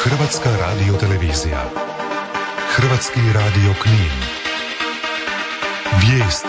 Hrvatska radiotelevizija. Hrvatski radio Knin. Vijesti.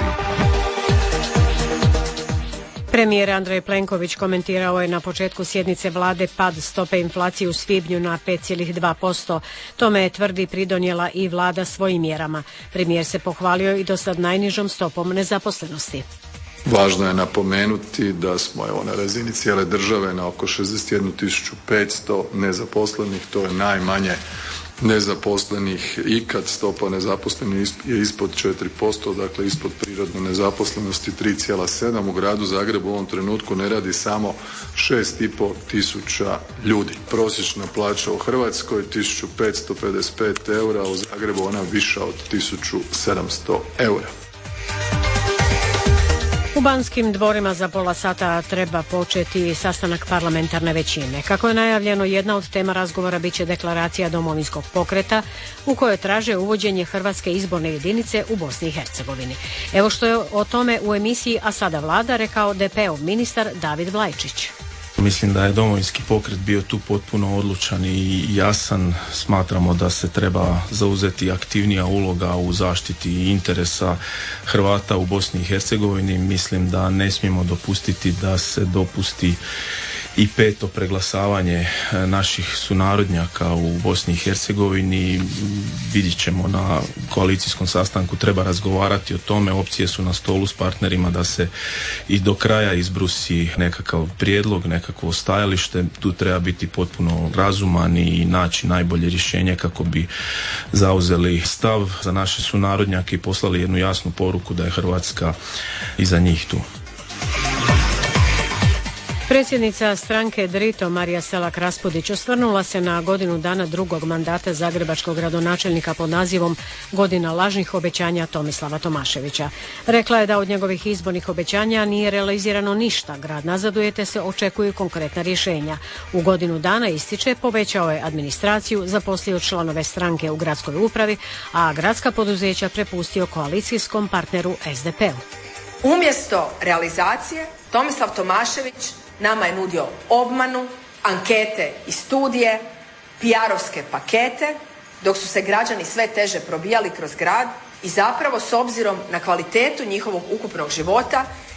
Premijer Andrej Plenković komentirao je na početku sjednice vlade pad stope inflacije u svibnju na 5,2%. Tome je, tvrdi, pridonijela i vlada svojim mjerama. Premijer se pohvalio i dosad najnižom stopom nezaposlenosti. Važno je napomenuti da smo na razini cijele države na oko 61.500 nezaposlenih, to je najmanje nezaposlenih ikad. Stopa nezaposlenih je ispod 4%, dakle ispod prirodne nezaposlenosti 3,7. U gradu Zagrebu u ovom trenutku ne radi samo 6,5 tisuća ljudi. Prosječna plaća u Hrvatskoj 1555 eura, u Zagrebu ona viša od 1700 eura. U Banskim dvorima za pola sata treba početi sastanak parlamentarne većine. Kako je najavljeno, jedna od tema razgovora bit će deklaracija Domovinskog pokreta u kojoj traže uvođenje hrvatske izborne jedinice u Bosni i Hercegovini. Evo što je o tome u emisiji A sada vlada rekao DP-ov ministar David Vlajčić. Mislim da je Domovinski pokret bio tu potpuno odlučan i jasan. Smatramo da se treba zauzeti aktivnija uloga u zaštiti interesa Hrvata u Bosni i Hercegovini. Mislim da ne smijemo dopustiti da se dopusti i peto preglasavanje naših sunarodnjaka u Bosni i Hercegovini. Vidjet ćemo na koalicijskom sastanku, treba razgovarati o tome, opcije su na stolu s partnerima da se i do kraja izbrusi nekakav prijedlog, nekakvo stajalište. Tu treba biti potpuno razuman i naći najbolje rješenje kako bi zauzeli stav za naše sunarodnjake i poslali jednu jasnu poruku da je Hrvatska iza njih tu. Predsjednica stranke Drito Marija Selak-Raspudić osvrnula se na godinu dana drugog mandata zagrebačkog gradonačelnika pod nazivom Godina lažnih obećanja Tomislava Tomaševića. Rekla je da od njegovih izbornih obećanja nije realizirano ništa. Grad nazaduje te se očekuju konkretna rješenja. U godinu dana, ističe, povećao je administraciju, zaposlio članove stranke u gradskoj upravi, a gradska poduzeća prepustio koalicijskom partneru SDP-u. Umjesto realizacije, Tomislav Tomašević nama je nudio obmanu, ankete i studije, PR-ovske pakete, dok su se građani sve teže probijali kroz grad i zapravo s obzirom na kvalitetu njihovog ukupnog života